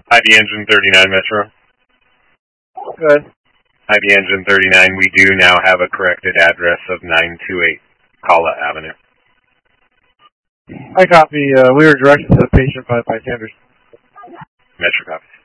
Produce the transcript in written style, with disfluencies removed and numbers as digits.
IB Engine 39 Metro. Good. IB Engine 39, we do now have a corrected address of 928 Kala Avenue. I copy. We were directed to the patient by Sanders. Metro copy.